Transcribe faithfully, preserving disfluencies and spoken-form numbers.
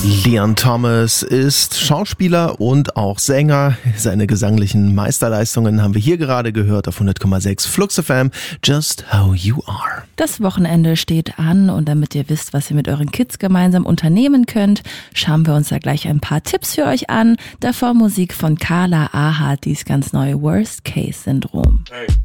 Leon Thomas ist Schauspieler und auch Sänger. Seine gesanglichen Meisterleistungen haben wir hier gerade gehört auf hundert Komma sechs Flux F M. Just How You Are. Das Wochenende steht an und damit ihr wisst, was ihr mit euren Kids gemeinsam unternehmen könnt, schauen wir uns da gleich ein paar Tipps für euch an. Davor Musik von Carla Aha, dies ganz neue Worst Case Syndrom. Hey.